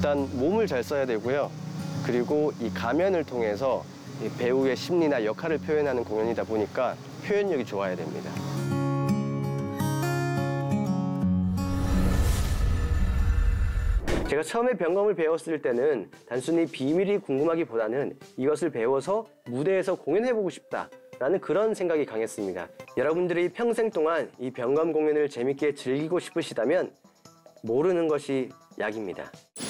일단 몸을 잘 써야 되고요. 그리고 이 가면을 통해서 이 배우의 심리나 역할을 표현하는 공연이다 보니까 표현력이 좋아야 됩니다. 제가 처음에 변검을 배웠을 때는 단순히 비밀이 궁금하기보다는 이것을 배워서 무대에서 공연해보고 싶다라는 그런 생각이 강했습니다. 여러분들이 평생 동안 이 변검 공연을 재밌게 즐기고 싶으시다면 모르는 것이 약입니다.